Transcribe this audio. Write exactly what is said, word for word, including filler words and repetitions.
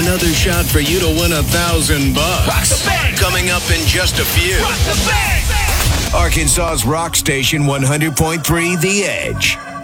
another shot for you to win a thousand bucks. Rock the bank. Coming up in just a few. Rock the bank. Arkansas's rock station one hundred point three The Edge.